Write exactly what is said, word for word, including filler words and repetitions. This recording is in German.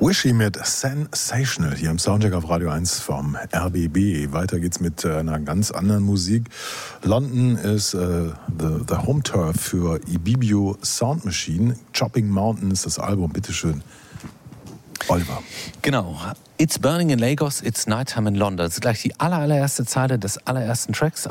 Wishy mit Sensational hier im Soundcheck auf Radio eins vom R B B. Weiter geht's mit äh, einer ganz anderen Musik. London ist äh, the, the Home Turf für Ibibio Sound Machine. Chopping Mountain ist das Album. Bitteschön, Oliver. Genau. It's burning in Lagos, it's nighttime in London. Das ist gleich die aller, allererste Zeile des allerersten Tracks